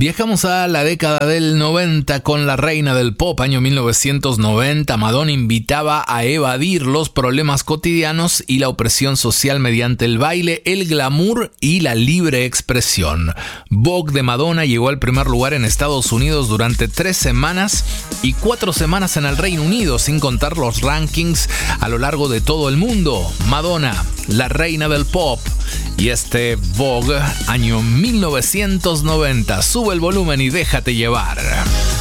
Viajamos a la década del 90 con la reina del pop, año 1990. Madonna invitaba a evadir los problemas cotidianos y la opresión social mediante el baile, el glamour y la libre expresión. Vogue de Madonna llegó al primer lugar en Estados Unidos durante 3 semanas y 4 semanas en el Reino Unido, sin contar los rankings a lo largo de todo el mundo. Madonna, la reina del pop. Y este Vogue, año 1990. Sube el volumen y déjate llevar.